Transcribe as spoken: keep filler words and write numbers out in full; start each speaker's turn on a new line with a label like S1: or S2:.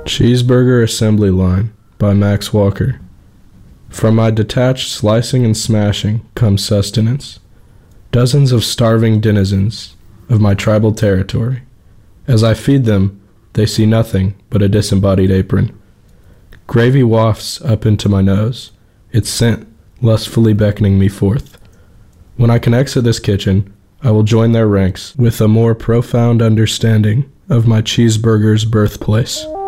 S1: Cheeseburger Assembly Line by Max Walker. From my detached slicing and smashing comes sustenance. Dozens of starving denizens of my tribal territory. As I feed them, they see nothing but a disembodied apron. Gravy wafts up into my nose, its scent lustfully beckoning me forth. When I can exit this kitchen, I will join their ranks with a more profound understanding of my cheeseburger's birthplace.